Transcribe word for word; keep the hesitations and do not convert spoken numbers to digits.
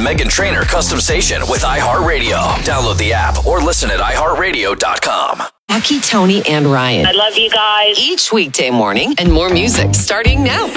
Meghan Trainor Custom Station with iHeartRadio. Download the app or listen at i heart radio dot com. Becky, Tony, and Ryan. I love you guys. Each weekday morning and more music starting now.